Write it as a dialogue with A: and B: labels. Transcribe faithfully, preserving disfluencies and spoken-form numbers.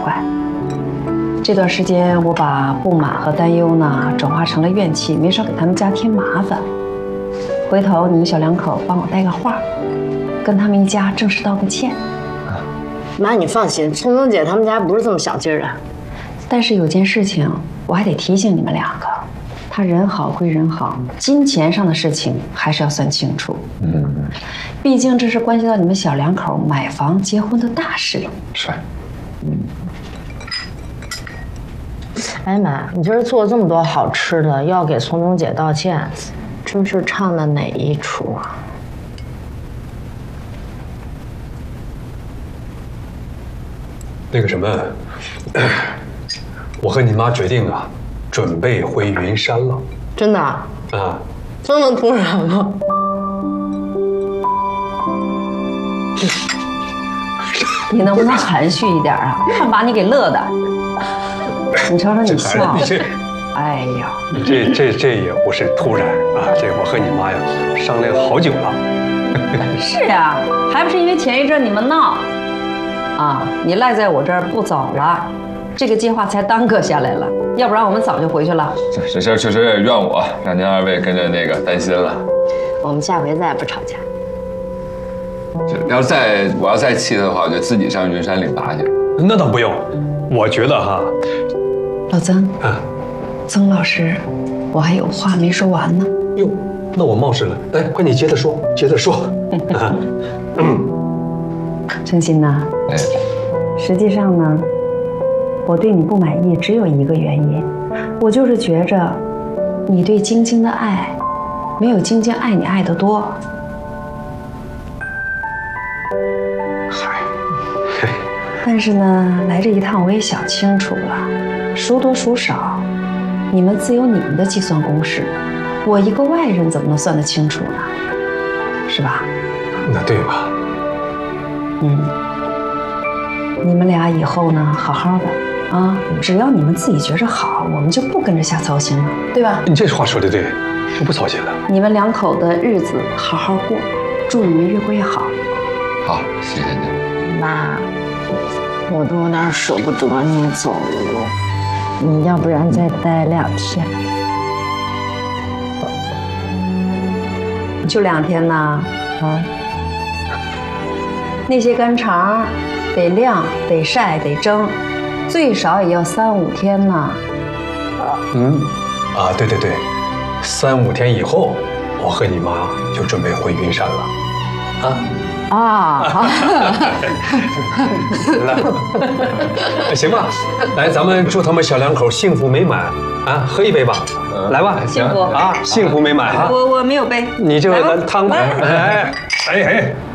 A: 快。这段时间我把不满和担忧呢转化成了怨气，没少给他们家添麻烦。回头你们小两口帮我带个话，跟他们一家正式道个歉。
B: 妈，你放心，聪聪姐他们家不是这么小劲儿的。
A: 但是有件事情我还得提醒你们两个，他人好归人好，金钱上的事情还是要算清楚。嗯，毕竟这是关系到你们小两口买房结婚的大事。
C: 是。
B: 嗯。哎妈，你今儿做这么多好吃的，要给聪聪姐道歉，这是唱的哪一出啊？
C: 那个什么，我和你妈决定啊，准备回云山了。
B: 真的？
C: 啊，
B: 这么突然吗？
A: 你能不能含蓄一点啊？看把你给乐的。你瞅瞅你笑，哎呀，
C: 这这这也不是突然啊，这我和你妈呀商量好久了。
A: 是呀，还不是因为前一阵你们闹，啊，你赖在我这儿不走了，这个计划才耽搁下来了，要不然我们早就回去了。
D: 这这事儿确实也怨我，让您二位跟着那个担心了。
B: 我们下回再也不吵架。
D: 要是再我要再气他的话，我就自己上云山领拔去。
C: 那倒不用，我觉得哈。
A: 老曾
C: 啊，
A: 曾老师，我还有话没说完呢。
C: 哟，那我冒失了，来，快你接着说，接着说。啊，嗯，
A: 程鑫呐，
D: 哎，
A: 实际上呢，我对你不满意只有一个原因，我就是觉着你对晶晶的爱，没有晶晶爱你爱得多。
C: 嗨，
A: 但是呢，来这一趟我也想清楚了，孰多孰少，你们自有你们的计算公式，我一个外人怎么能算得清楚呢？是吧？
C: 那对吧？
A: 嗯，你们俩以后呢，好好的啊，只要你们自己觉着好，我们就不跟着瞎操心了，对吧？
C: 你这话说的对，就不操心了。
A: 你们两口的日子好好过，祝你们越过越好。
D: 好，谢谢您。
B: 妈，我都有点舍不得你走了，你要不然再待两天？
A: 就两天呢？啊？那些干肠得晾、得晒、得蒸，最少也要三五天呢。
C: 嗯，啊，对对对，三五天以后，我和你妈就准备回云山了。啊。
B: 啊，好，
C: 行吧，来，咱们祝他们小两口幸福美满啊！喝一杯吧，来吧，
A: 幸福
C: 啊，幸福美满啊！
A: 我我没有杯，
C: 你这个汤吧，哎哎哎。